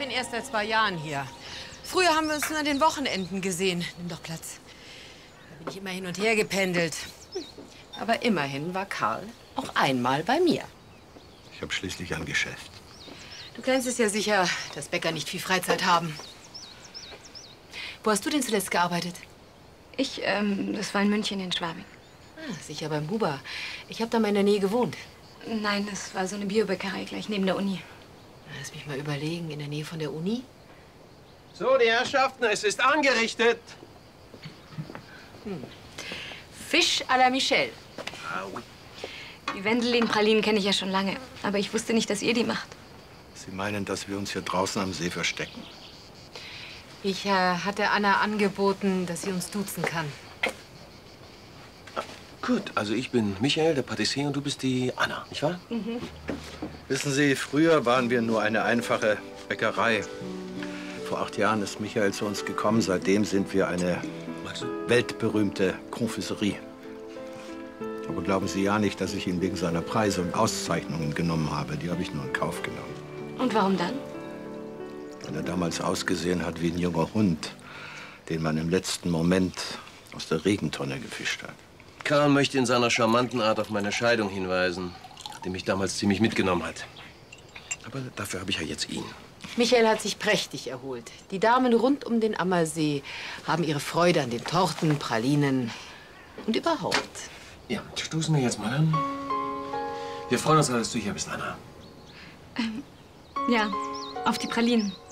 bin erst seit 2 Jahren hier. Früher haben wir uns nur an den Wochenenden gesehen. Nimm doch Platz. Da bin ich immer hin und her gependelt. Aber immerhin war Karl auch einmal bei mir. Ich habe schließlich ein Geschäft. Du kennst es ja sicher, dass Bäcker nicht viel Freizeit haben. Wo hast du denn zuletzt gearbeitet? Das war in München in Schwabing. Ah, sicher beim Buber. Ich habe da mal in der Nähe gewohnt. Nein, das war so eine Biobäckerei gleich neben der Uni. Lass mich mal überlegen, in der Nähe von der Uni? So, die Herrschaften, es ist angerichtet. Fisch à la Michel. Ah, oui. Die Wendelin-Pralinen kenne ich ja schon lange. Aber ich wusste nicht, dass ihr die macht. Sie meinen, dass wir uns hier draußen am See verstecken? Ich hatte Anna angeboten, dass sie uns duzen kann. Gut, also ich bin Michael, der Patissier, und du bist die Anna, nicht wahr? Mhm. Wissen Sie, früher waren wir nur eine einfache Bäckerei. Vor 8 Jahren ist Michael zu uns gekommen. Seitdem sind wir eine weltberühmte Konfiserie. Aber glauben Sie ja nicht, dass ich ihn wegen seiner Preise und Auszeichnungen genommen habe. Die habe ich nur in Kauf genommen. Und warum dann? Weil er damals ausgesehen hat wie ein junger Hund, den man im letzten Moment aus der Regentonne gefischt hat. Karl möchte in seiner charmanten Art auf meine Scheidung hinweisen, die mich damals ziemlich mitgenommen hat. Aber dafür habe ich ja jetzt ihn. Michael hat sich prächtig erholt. Die Damen rund um den Ammersee haben ihre Freude an den Torten, Pralinen und überhaupt. Ja, stoßen wir jetzt mal an. Wir freuen uns, dass du hier bist, Anna. Ja, auf die Pralinen.